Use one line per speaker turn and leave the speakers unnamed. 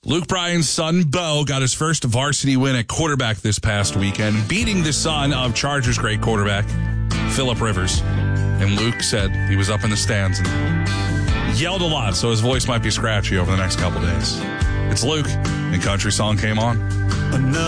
Luke Bryan's son, Bo, got his first varsity win at quarterback this past weekend, beating the son of Chargers great quarterback, Phillip Rivers. And Luke said he was up in the stands and yelled a lot, so his voice might be scratchy over the next couple days. It's Luke, and Country Song came on.